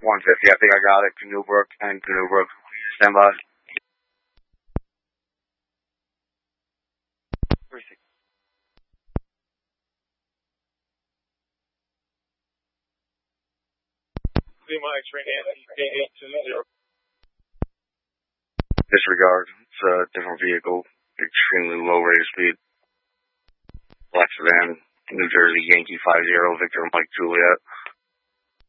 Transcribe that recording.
150. I think I got it. Canoe Brook and Canoe Brook. Stand by. 36. Lima X-ray Nancy, K820. Disregard. It's a different vehicle. Extremely low rate of speed. Black sedan. New Jersey Yankee 50 Victor Mike Juliet.